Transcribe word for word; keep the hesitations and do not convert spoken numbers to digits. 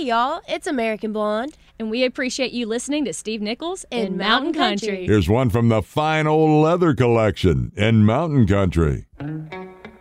Hey, y'all, it's American Blonde. And we appreciate you listening to Steve Nichols in, In Mountain Mountain Country. Country. Here's one from the fine old leather collection in Mountain Country.